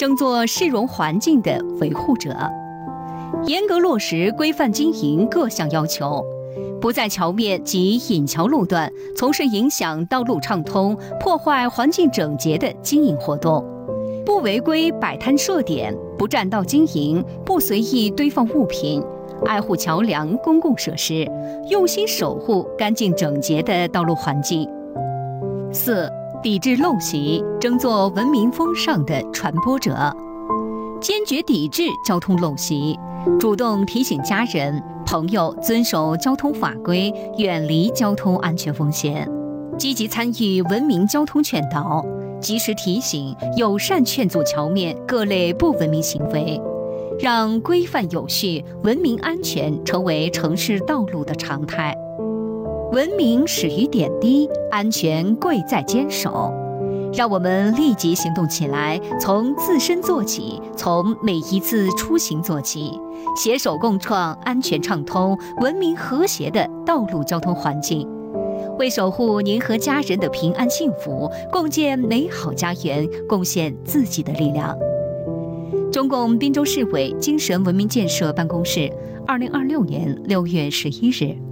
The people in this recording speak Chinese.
争做市容环境的维护者，严格落实规范经营各项要求，不在桥面及引桥路段从事影响道路畅通、破坏环境整洁的经营活动，不违规摆摊设点，不占道经营，不随意堆放物品，爱护桥梁公共设施，用心守护干净整洁的道路环境。4、抵制陋习，争做文明风尚的传播者，坚决抵制交通陋习，主动提醒家人、朋友遵守交通法规，远离交通安全风险，积极参与文明交通劝导，及时提醒、友善劝阻桥面各类不文明行为，让规范有序、文明安全成为城市道路的常态。文明始于点滴，安全贵在坚守。让我们立即行动起来，从自身做起，从每一次出行做起，携手共创安全畅通、文明和谐的道路交通环境，为守护您和家人的平安幸福，共建美好家园，贡献自己的力量。中共滨州市委精神文明建设办公室，2026年6月11日。